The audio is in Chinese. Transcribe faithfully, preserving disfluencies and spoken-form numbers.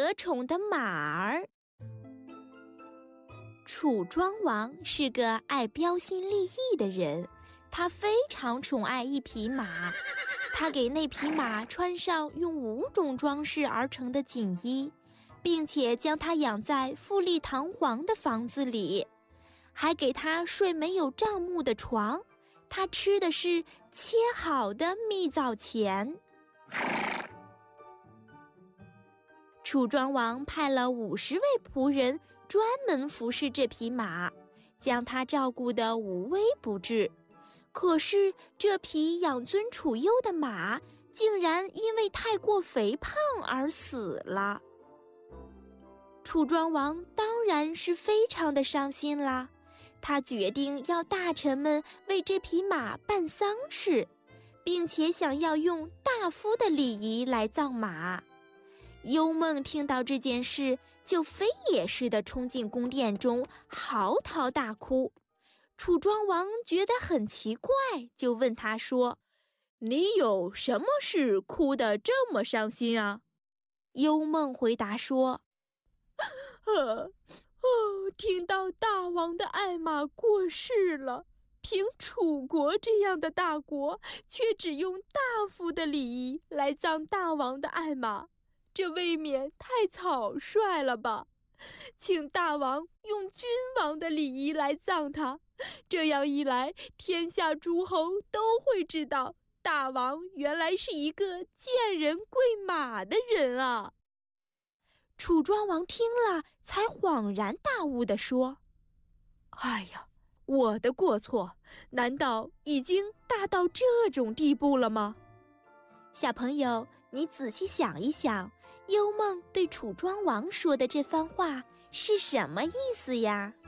得宠的马儿。楚庄王是个爱标新立异的人，他非常宠爱一匹马。他给那匹马穿上用五种装饰而成的锦衣，并且将它养在富丽堂皇的房子里，还给它睡没有帐幕的床。它吃的是切好的蜜枣钱。楚庄王派了五十位仆人专门服侍这匹马，将它照顾得无微不至。可是这匹养尊处优的马竟然因为太过肥胖而死了。楚庄王当然是非常的伤心啦，他决定要大臣们为这匹马办丧事，并且想要用大夫的礼仪来葬马。幽梦听到这件事，就飞也似的冲进宫殿中，嚎啕大哭。楚庄王觉得很奇怪，就问他说：“你有什么事哭得这么伤心啊？”幽梦回答说：“呃，哦，听到大王的爱马过世了，凭楚国这样的大国，却只用大夫的礼仪来葬大王的爱马，这未免太草率了吧？请大王用君王的礼仪来葬他，这样一来，天下诸侯都会知道大王原来是一个贱人贵马的人啊。”楚庄王听了，才恍然大悟地说：“哎呀，我的过错，难道已经大到这种地步了吗？”小朋友，你仔细想一想，幽梦对楚庄王说的这番话是什么意思呀？